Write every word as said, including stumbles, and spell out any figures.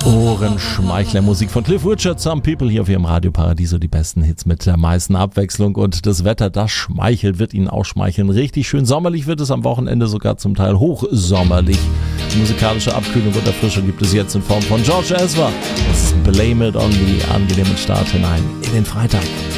Ohrenschmeichler Musik von Cliff Richard, Some People hier auf Ihrem Radio Paradiso, die besten Hits mit der meisten Abwechslung und das Wetter, das schmeichelt, wird Ihnen auch schmeicheln. Richtig schön sommerlich wird es am Wochenende, sogar zum Teil hochsommerlich. Musikalische Abkühlung und Erfrischung gibt es jetzt in Form von George Ezra. Das ist Blame It On Me, angenehmen Start hinein in den Freitag.